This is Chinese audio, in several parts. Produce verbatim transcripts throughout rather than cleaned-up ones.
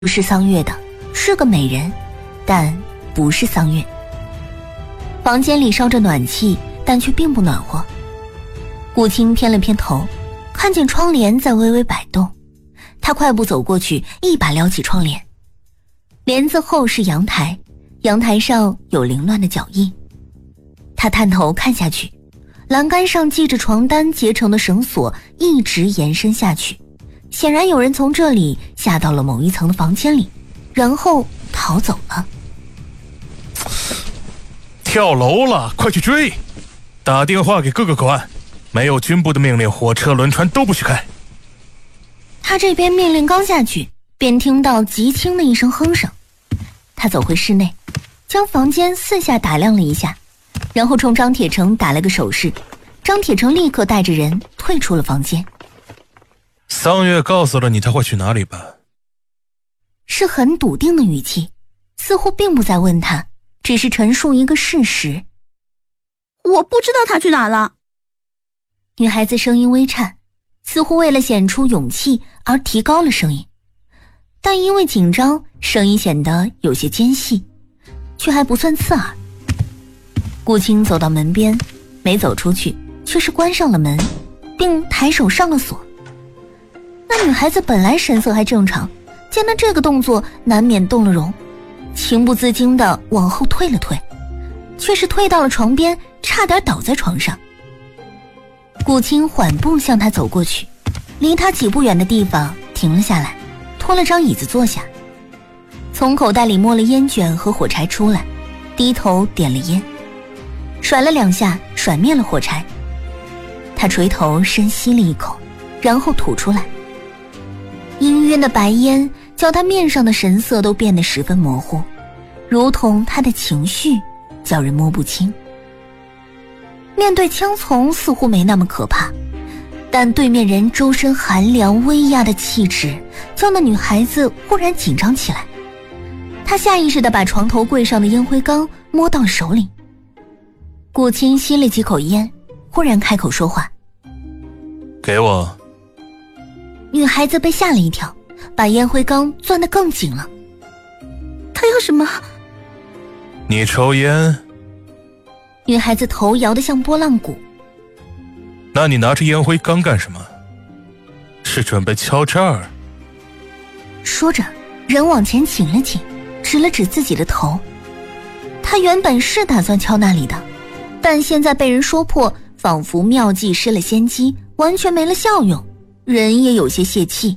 不是桑月的，是个美人，但不是桑月。房间里烧着暖气，但却并不暖和。顾青偏了偏头，看见窗帘在微微摆动，他快步走过去，一把撩起窗帘。帘子后是阳台，阳台上有凌乱的脚印。他探头看下去，栏杆上系着床单结成的绳索一直延伸下去，显然有人从这里下到了某一层的房间里，然后逃走了。 跳楼了，快去追！打电话给各个口岸，没有军部的命令，火车轮船都不许开。 他这边命令刚下去，便听到极轻的一声哼声。他走回室内，将房间四下打量了一下，然后冲张铁成打了个手势。张铁成立刻带着人退出了房间。 桑月告诉了你他会去哪里吧？ 是很笃定的语气，似乎并不在问他，只是陈述一个事实。 我不知道他去哪了。 女孩子声音微颤，似乎为了显出勇气而提高了声音，但因为紧张，声音显得有些尖细，却还不算刺耳。顾青走到门边，没走出去，却是关上了门，并抬手上了锁。那女孩子本来神色还正常，见他这个动作，难免动了容，情不自禁地往后退了退，却是退到了床边，差点倒在床上。顾青缓步向他走过去，离他几步远的地方停了下来，拖了张椅子坐下，从口袋里摸了烟卷和火柴出来，低头点了烟，甩了两下，甩灭了火柴。他垂头深吸了一口，然后吐出来。氤氲的白烟叫他面上的神色都变得十分模糊，如同他的情绪叫人摸不清。面对枪丛似乎没那么可怕，但对面人周身寒凉威压的气质叫那女孩子忽然紧张起来。她下意识地把床头柜上的烟灰缸摸到了手里。顾青吸了几口烟，忽然开口说话： 给我。 女孩子被吓了一跳，把烟灰缸攥得更紧了。 他要什么？ 你抽烟？ 女孩子头摇得像拨浪鼓。 那你拿着烟灰缸干什么？是准备敲这儿？ 说着，人往前倾了倾，指了指自己的头。他原本是打算敲那里的，但现在被人说破，仿佛妙计失了先机，完全没了效用，人也有些泄气。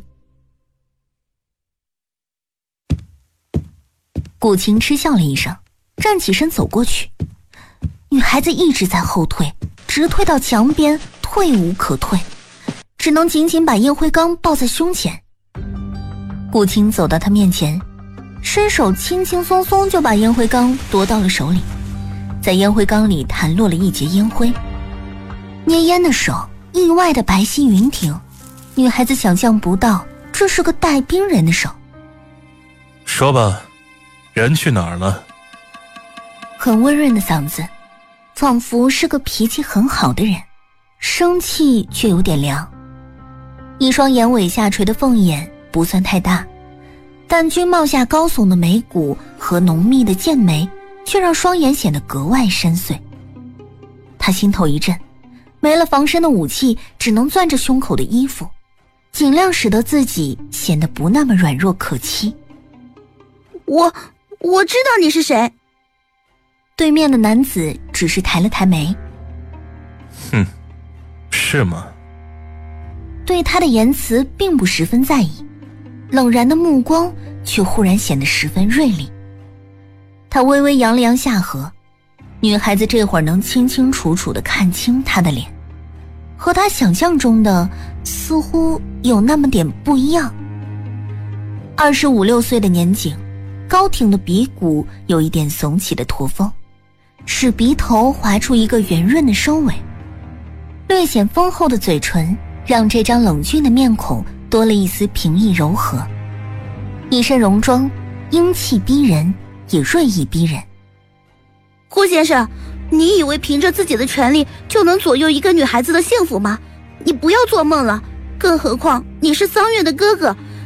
顾青嗤笑了一声，站起身走过去。女孩子一直在后退，直退到墙边，退无可退，只能紧紧把烟灰缸抱在胸前。顾青走到她面前，伸手轻轻松松就把烟灰缸夺到了手里，在烟灰缸里弹落了一截烟灰。捏烟的手意外的白皙匀挺，女孩子想象不到这是个带兵人的手。 说吧，人去哪儿了？ 很温润的嗓子，仿佛是个脾气很好的人，生气却有点凉。一双眼尾下垂的凤眼不算太大，但均貌下高耸的眉骨和浓密的剑眉却让双眼显得格外深邃。他心头一震，没了防身的武器，只能攥着胸口的衣服，尽量使得自己显得不那么软弱可欺。 我我知道你是谁。 对面的男子只是抬了抬眉。 哼，是吗？ 对他的言辞并不十分在意，冷然的目光却忽然显得十分锐利。他微微扬了扬下颌，女孩子这会儿能清清楚楚地看清他的脸，和他想象中的似乎有那么点不一样。二十五六岁的年景，高挺的鼻骨有一点耸起的驼峰，使鼻头划出一个圆润的收尾，略显丰厚的嘴唇让这张冷峻的面孔多了一丝平易柔和。一身戎装，英气逼人，也锐意逼人。 顾先生，你以为凭着自己的权力就能左右一个女孩子的幸福吗？你不要做梦了，更何况你是桑月的哥哥，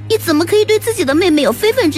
你怎么可以对自己的妹妹有非分之